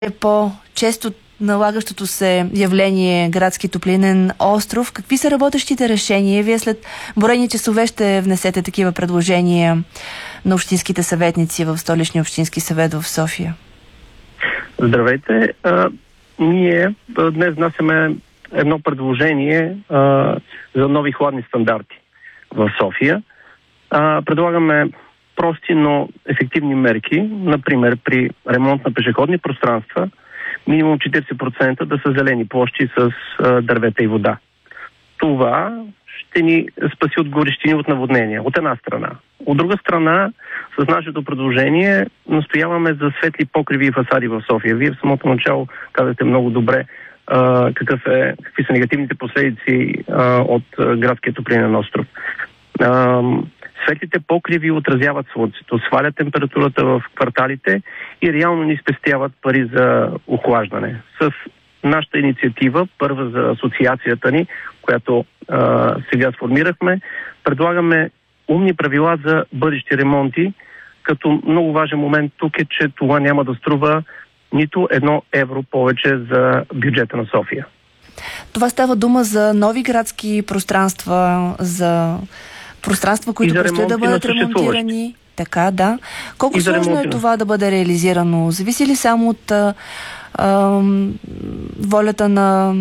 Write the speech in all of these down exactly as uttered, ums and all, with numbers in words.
е по-често налагащото се явление градски топлинен остров. Какви са работещите решения? Вие след броени часове ще внесете такива предложения на общинските съветници в Столичния общински съвет в София. Здравейте! А, ние днес внасяме едно предложение а, за нови хладни стандарти в София. А, предлагаме прости, но ефективни мерки, например при ремонт на пешеходни пространства, минимум четиридесет процента да са зелени площи с а, дървета и вода. Това ще ни спаси от горещини, от наводнения, от една страна. От друга страна, с нашето предложение настояваме за светли покриви и фасади в София. Вие в самото начало казахте много добре а, какъв е, какви са негативните последици а, от а, градския топлинен остров. А, светлите покриви отразяват слънцето, свалят температурата в кварталите и реално ни спестяват пари за охлаждане. С нашата инициатива, първа за асоциацията ни, която а, сега сформирахме, предлагаме умни правила за бъдещи ремонти, като много важен момент тук е, че това няма да струва нито едно евро повече за бюджета на София. Това става дума за нови градски пространства, за пространства, които предстои да бъдат ремонтирани. Така, да. Колко сложно е това да бъде реализирано? Зависи ли само от а, а, волята на,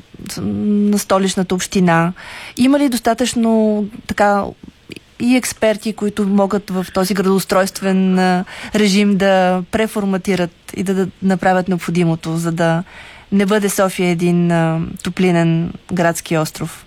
на столичната община? Има ли достатъчно така и експерти, които могат в този градоустройствен режим да преформатират и да, да направят необходимото, за да не бъде София един а, топлинен градски остров?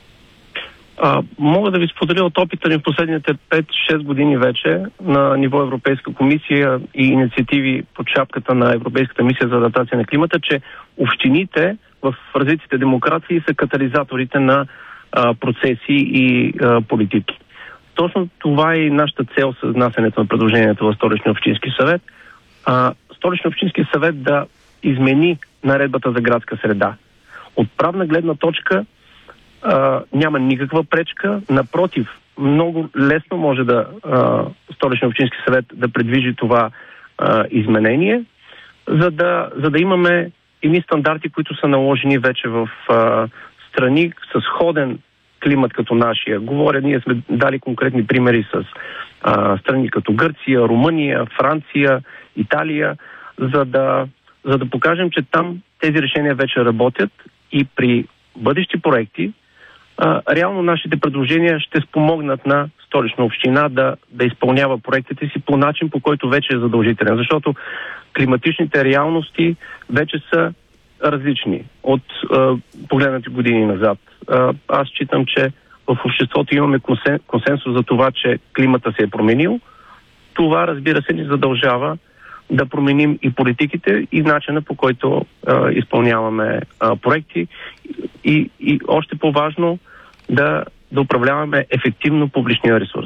А, мога да ви споделя от опита ни в последните пет-шест години вече на ниво Европейска комисия и инициативи под шапката на Европейската мисия за адаптация на климата, че общините в развитите демокрации са катализаторите на а, процеси и а, политики. Точно това е и нашата цел с внасянето на предложението в Столичния общински съвет. А, Столичния общински съвет да измени наредбата за градска среда. От правна гледна точка а, няма никаква пречка. Напротив, много лесно може да а, Столичния общински съвет да предвижи това а, изменение, за да, за да имаме едни стандарти, които са наложени вече в а, страни с сходен климат като нашия. Говоря, ние сме дали конкретни примери с а, страни като Гърция, Румъния, Франция, Италия, за да, за да покажем, че там тези решения вече работят и при бъдещи проекти а, реално нашите предложения ще спомогнат на Столична община да, да изпълнява проектите си по начин, по който вече е задължителен. Защото климатичните реалности вече са различни от а, погледнати години назад. А, аз считам, че в обществото имаме консен, консенсус за това, че климата се е променил. Това, разбира се, ни задължава да променим и политиките, и начина, по който а, изпълняваме а, проекти. И, и още по-важно да, да управляваме ефективно публичния ресурс.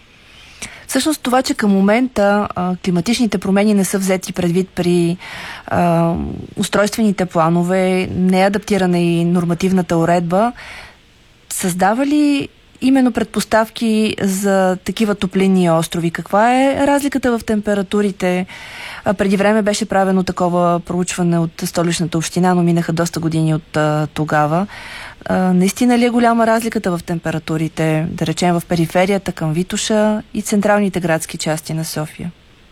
Всъщност това, че към момента а, климатичните промени не са взети предвид при а, устройствените планове, не е адаптирана и нормативната уредба, създава ли именно предпоставки за такива топлинни острови? Каква е разликата в температурите? А, преди време беше правено такова проучване от Столичната община, но минаха доста години от а, тогава. А, наистина ли е голяма разликата в температурите, да речем в периферията към Витоша и централните градски части на София?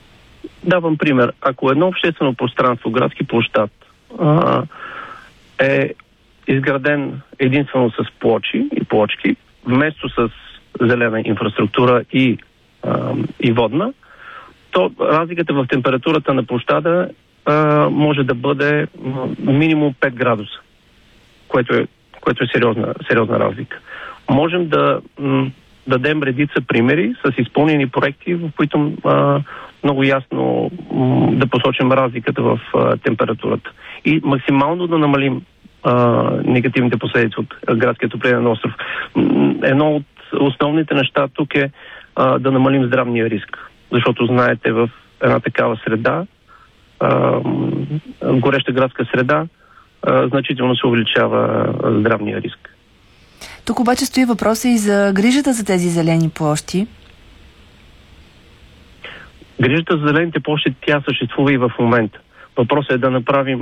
Давам пример. Ако едно обществено пространство, градски площад, а, е изграден единствено с плочи и плочки, вместо с зелена инфраструктура и, а, и водна, то разликата в температурата на площада а, може да бъде минимум пет градуса, което е, което е сериозна, сериозна разлика. Можем да м, дадем редица примери с изпълнени проекти, в които а, много ясно м, да посочим разликата в а, температурата и максимално да намалим Uh, негативните последици от градския топлинен остров. Едно от основните неща тук е uh, да намалим здравния риск. Защото, знаете, в една такава среда, uh, гореща градска среда, uh, значително се увеличава здравния риск. Тук обаче стои въпроса и за грижата за тези зелени площи. Грижата за зелените площи, тя съществува и в момента. Въпросът е да направим